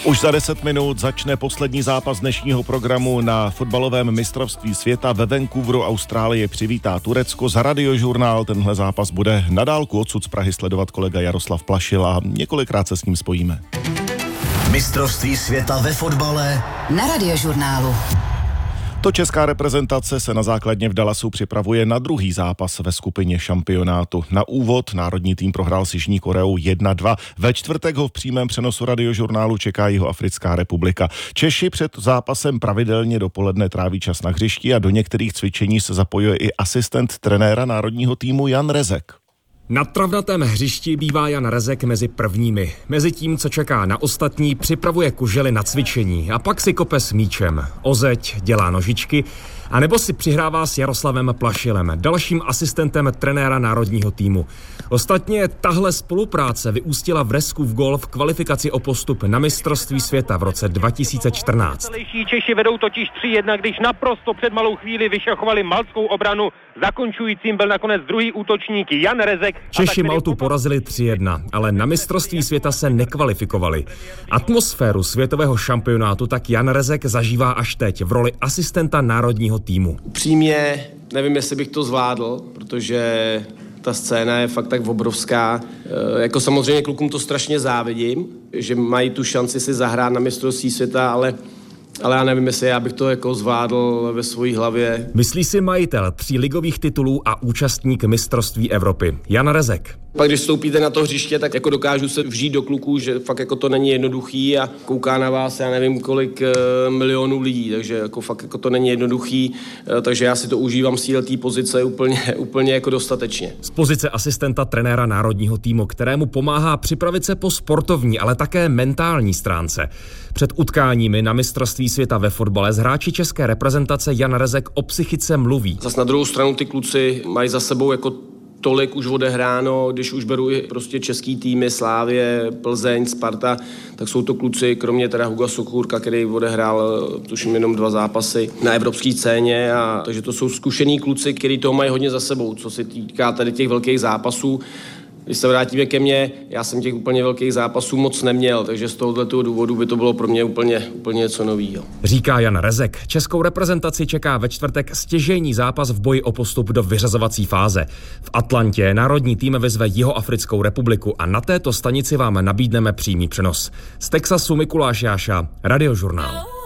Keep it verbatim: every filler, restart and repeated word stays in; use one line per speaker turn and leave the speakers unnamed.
Už za deset minut začne poslední zápas dnešního programu na fotbalovém mistrovství světa. Ve Vancouveru Austrálie přivítá Turecko. Za Radiožurnál tenhle zápas bude na dálku odsud z Prahy sledovat kolega Jaroslav Plašil a několikrát se s ním spojíme.
Mistrovství světa ve fotbale
na Radiožurnálu.
To česká reprezentace se na základně v Dallasu připravuje na druhý zápas ve skupině šampionátu. Na úvod národní tým prohrál s Jižní Koreou jedna dva. Ve čtvrtek ho v přímém přenosu Radiožurnálu čeká Jihoafrická republika. Češi před zápasem pravidelně dopoledne tráví čas na hřišti a do některých cvičení se zapojuje i asistent trenéra národního týmu Jan Rezek.
Na travnatém hřišti bývá Jan Rezek mezi prvními. Mezi tím, co čeká na ostatní, připravuje kužely na cvičení a pak si kope s míčem. O zeď dělá nožičky, a nebo si přihrává s Jaroslavem Plašilem, dalším asistentem trenéra národního týmu. Ostatně tahle spolupráce vyústila v Reskův gól v kvalifikaci o postup na mistrovství světa v roce dva tisíce čtrnáct.
Češi vedou totiž tři jedna, když naprosto před malou chvíli vyšachovali maltskou obranu. Zakončujícím byl nakonec druhý útočník Jan Rezek.
Češi Maltu porazili tři jedna, ale na mistrovství světa se nekvalifikovali. Atmosféru světového šampionátu tak Jan Rezek zažívá až teď v roli asistenta národního týmu.
Upřímně nevím, jestli bych to zvládl, protože ta scéna je fakt tak obrovská. E, jako samozřejmě klukům to strašně závidím, že mají tu šanci si zahrát na mistrovství světa, ale Ale já nevím, jestli já bych to jako zvládl ve své hlavě.
Myslí si majitel tří ligových titulů a účastník mistrovství Evropy Jan Rezek.
Pak když vstoupíte na to hřiště, tak jako dokážu se vžít do kluků, že fakt jako to není jednoduchý a kouká na vás, já nevím kolik e, milionů lidí, takže jako fakt jako to není jednoduchý, e, takže já si to užívám z této pozice úplně, úplně jako dostatečně.
Z pozice asistenta trenéra národního týmu, kterému pomáhá připravit se po sportovní, ale také mentální stránce. Před utkáními na mistrovství světa ve fotbale s hráči české reprezentace Jan Rezek o psychice mluví.
Zas na druhou stranu ty kluci mají za sebou jako tolik už odehráno, když už beru i prostě český týmy, Slávie, Plzeň, Sparta, tak jsou to kluci, kromě teda Huga Sochůrka, který odehrál tuším jenom dva zápasy na evropské scéně, a takže to jsou zkušení kluci, kteří toho mají hodně za sebou, co se týká tady těch velkých zápasů. Když se vrátíme ke mně, já jsem těch úplně velkých zápasů moc neměl, takže z tohoto důvodu by to bylo pro mě úplně, úplně něco novýho.
Říká Jan Rezek. Českou reprezentaci čeká ve čtvrtek stěžejní zápas v boji o postup do vyřazovací fáze. V Atlantě národní tým vyzve Jihoafrickou republiku a na této stanici vám nabídneme přímý přenos. Z Texasu Mikuláš Jáša, Radiožurnál.